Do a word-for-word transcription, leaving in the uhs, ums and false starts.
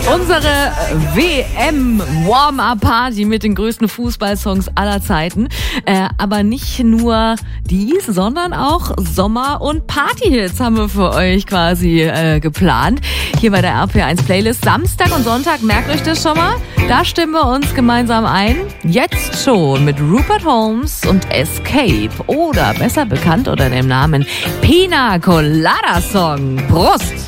Unsere W M-Warm-Up-Party mit den größten Fußballsongs aller Zeiten. Äh, aber nicht nur dies, sondern auch Sommer- und Party-Hits haben wir für euch quasi äh, geplant. Hier bei der R P eins Playlist. Samstag und Sonntag, merkt euch das schon mal. Da stimmen wir uns gemeinsam ein. Jetzt schon mit Rupert Holmes und Escape. Oder besser bekannt unter dem Namen Pina Colada Song. Prost!